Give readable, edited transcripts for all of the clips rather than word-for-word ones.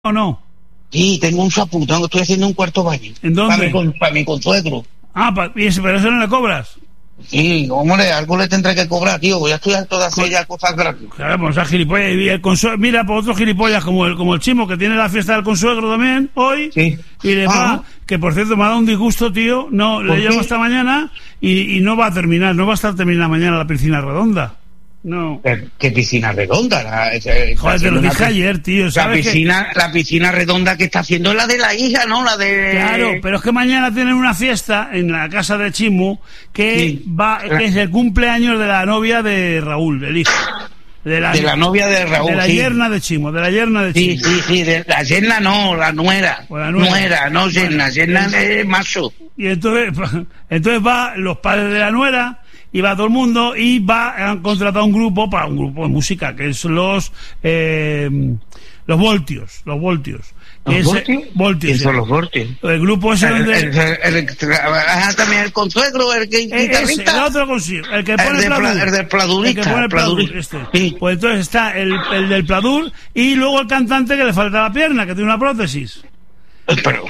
¿O no? Sí, tengo un saputón, estoy haciendo un cuarto baño. ¿En dónde? Para mi consuegro. Ah, pero eso no le cobras. Sí, hombre, algo le tendré que cobrar, tío. Ya estoy harto de hacer ya cosas gratis. Claro, pues a gilipollas. Y el consuegro, mira, por otros gilipollas como el Chimo, que tiene la fiesta del consuegro también, hoy. Sí. Y le va, que por cierto me ha dado un disgusto, tío. No, le llamo esta mañana y no va a terminar, no va a estar terminada mañana la piscina redonda. No. ¿Qué piscina redonda? Joder, te lo dije ayer, tío. ¿Sabes la piscina redonda que está haciendo es la de la hija, ¿no? La de... Claro, pero es que mañana tienen una fiesta en la casa de Chimu que que es el cumpleaños de la novia de Raúl, el hijo. De la novia de Raúl, de la yerna de Chimo, de la yerna de Chimo. Sí, de la yerna no, la nuera. Pues la nuera, no yerna, yerna es macho. Y entonces va los padres de la nuera y va todo el mundo y han contratado un grupo de música que es los Voltios. ¿Los Voltios? ¿Quién son los Voltios? El grupo ese también el consuegro, el que guitarrista. El otro consigo, el que pone el del pladurista. El que pone el Pladur, Sí. Pues entonces está el del Pladur y luego el cantante que le falta la pierna, que tiene una prótesis. Pero...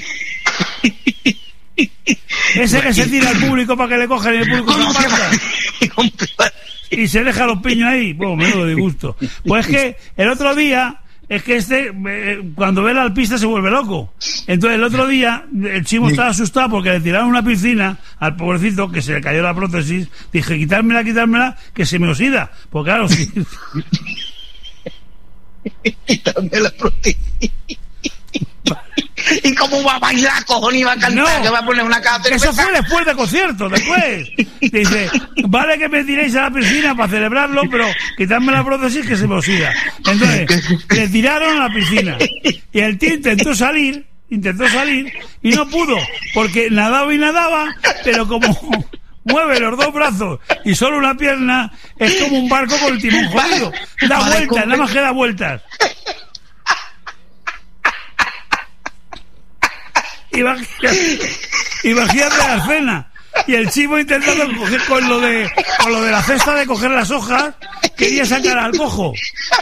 Ese que se tira al público para que le cojan y el público se aparta y se deja los piños ahí. Bueno, menudo disgusto. Pues es que el otro día es que cuando ve al alpista se vuelve loco. Entonces el otro día el Chimo estaba asustado porque le tiraron una piscina al pobrecito que se le cayó la prótesis. Dije, quitármela, que se me oxida. Pues claro, sí. Quítame la prótesis. ¿Y cómo va a bailar, cojones? ¿Y va a cantar? No, ¿Que va a poner una cara? Eso fue después del concierto, después. Dice, vale que me tiréis a la piscina para celebrarlo, pero quitadme la prótesis que se me oxida. Entonces, le tiraron a la piscina. Y el tío intentó salir y no pudo, porque nadaba, pero como mueve los dos brazos y solo una pierna, es como un barco con el timón jodido. Da vueltas, nada más que da vueltas. Imagínate la escena. Y el Chimo intentando coger con lo de la cesta de coger las hojas, quería sacar al cojo.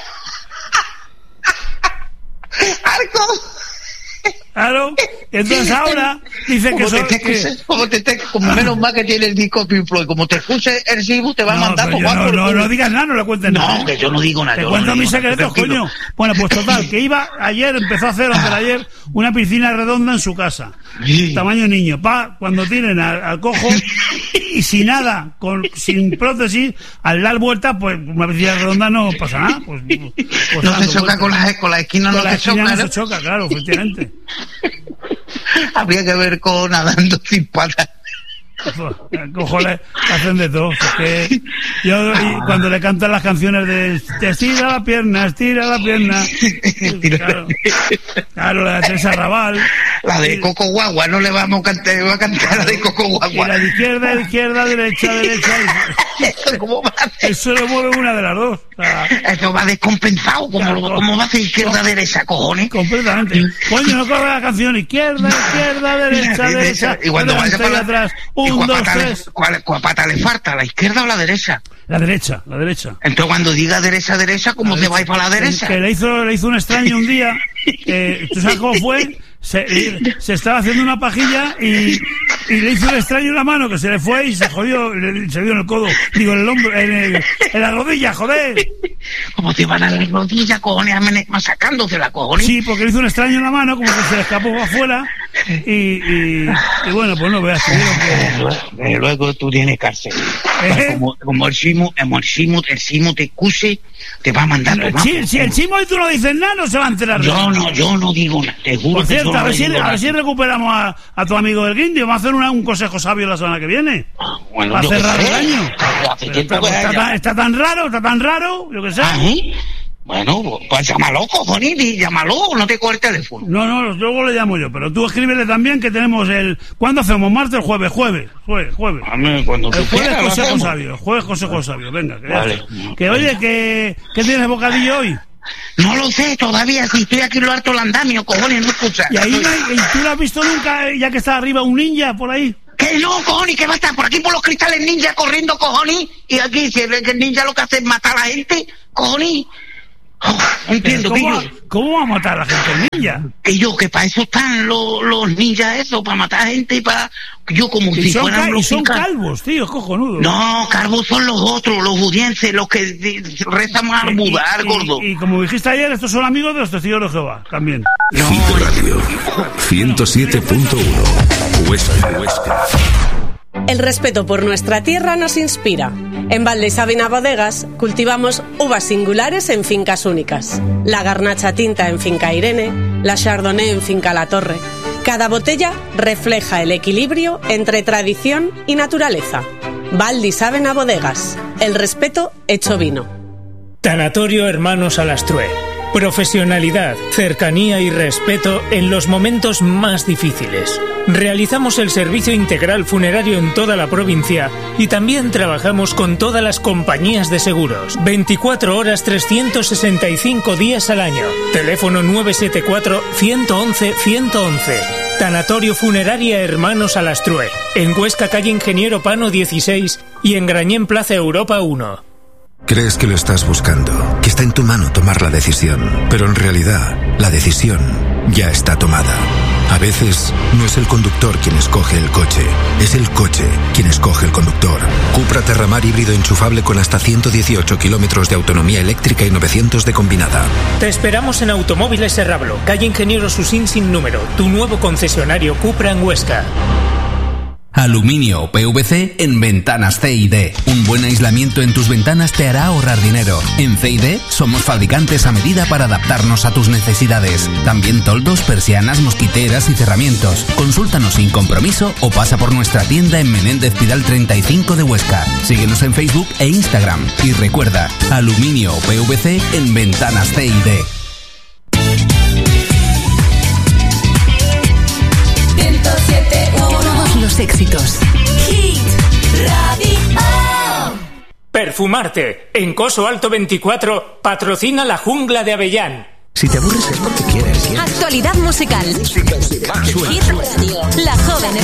Claro, entonces ahora dice como menos mal que tiene el disco Pink Floyd, como te escuche el Chimo te va a mandar no digas nada, no le cuentes nada. No, que yo no digo nada. Te cuento mis secretos, coño. Bueno, pues total, que empezó a hacer ayer una piscina redonda en su casa, tamaño niño, cuando tienen al cojo y sin nada, sin prótesis, al dar vueltas, pues una piscina redonda no pasa nada. Pues no se choca con la esquina, no se choca, claro, efectivamente. Habría que ver con nadando sin patas. Cojones, hacen de todo. Es que cuando le cantan las canciones de estira la pierna, claro, la de Teresa Raval, la de Coco Guagua, no le vamos a cantar, va a cantar la de Coco Guagua. Y la de izquierda, derecha. ¿Cómo va a hacer? Eso le mueve una de las dos. O sea, eso va descompensado, ¿cómo va a hacer derecha, cojones? Completamente. Coño, no corre la canción izquierda, derecha. Y cuando vaya para atrás, 1, 2, 3. ¿Cuál pata le falta, la izquierda o la derecha? La derecha. Entonces cuando diga derecha, ¿cómo te vais para la derecha? Que le hizo un extraño un día, ¿tú sabes cómo fue? Se estaba haciendo una pajilla y le hizo un extraño en la mano que se le fue y se jodió, se dio en el codo, digo, en el hombro, en la rodilla, joder. ¿Cómo te van a la rodilla, cojones, masacándose la cojones? Sí, porque le hizo un extraño en la mano, como que se le escapó afuera y bueno, pues no veas. Luego tú tienes cárcel. Como el Chimo te excuse, te va a mandar. Si el Chimo y tú no dices nada, no se va a enterar. Yo no digo nada, te juro. Por cierto, a ver si recuperamos a tu amigo del Guindio. Vamos a hacer un consejo sabio la semana que viene. Bueno, para cerrar el año. Está tan raro, yo que sé. Bueno, pues llámalo, cojones, llámalo, no te coge el teléfono. No, luego le llamo yo, pero tú escríbele también que tenemos ¿cuándo hacemos? ¿Martes o jueves? Jueves. Cuando el jueves consejo sabio, venga. Vale. Oye, ¿qué tienes bocadillo hoy? No lo sé todavía, si estoy aquí en lo harto del andamio, cojones, no escuchas. ¿Y ahí tú no has visto nunca, ya que está arriba, un ninja por ahí? Que no, cojones, que va a estar por aquí por los cristales ninja corriendo, cojones, y aquí si el ninja lo que hace es matar a la gente, cojones. No entiendo ¿Cómo va a matar a la gente ninja? Que para eso están los ninjas, eso, para matar gente y para... Yo como si fueran los... son calvos, tío, cojonudo. No, calvos son los otros, los budienses, los que rezan más al Buda, gordo. Y como dijiste ayer, estos son amigos de los testigos de Jehová, también. Hit Radio 107.1 Huesca. El respeto por nuestra tierra nos inspira. En Valdisavina Bodegas cultivamos uvas singulares en fincas únicas. La Garnacha Tinta en Finca Irene, la Chardonnay en Finca La Torre. Cada botella refleja el equilibrio entre tradición y naturaleza. Valdisavina Bodegas, el respeto hecho vino. Tanatorio Hermanos Alastrue. Profesionalidad, cercanía y respeto en los momentos más difíciles. Realizamos el servicio integral funerario en toda la provincia y también trabajamos con todas las compañías de seguros. 24 horas 365 días al año. Teléfono 974-111-111. Tanatorio Funeraria Hermanos Alastrue. En Huesca, calle Ingeniero Pano 16 y en Grañén, Plaza Europa 1. Crees que lo estás buscando, que está en tu mano tomar la decisión, pero en realidad la decisión ya está tomada. A veces no es el conductor quien escoge el coche, es el coche quien escoge el conductor. Cupra Terramar híbrido enchufable con hasta 118 kilómetros de autonomía eléctrica y 900 de combinada. Te esperamos en Automóviles Serrablo, calle Ingeniero Susín sin número, tu nuevo concesionario Cupra en Huesca. Aluminio PVC en ventanas C&D. Un buen aislamiento en tus ventanas te hará ahorrar dinero. En C&D somos fabricantes a medida para adaptarnos a tus necesidades. También toldos, persianas, mosquiteras y cerramientos. Consúltanos sin compromiso o pasa por nuestra tienda en Menéndez Pidal 35 de Huesca. Síguenos en Facebook e Instagram. Y recuerda, aluminio PVC en ventanas C&D. Los éxitos. Hit Radio. Perfumarte. En Coso Alto 24 patrocina La Jungla de Avellán. Si te aburres es porque quieres. Actualidad musical. Hit Radio. La joven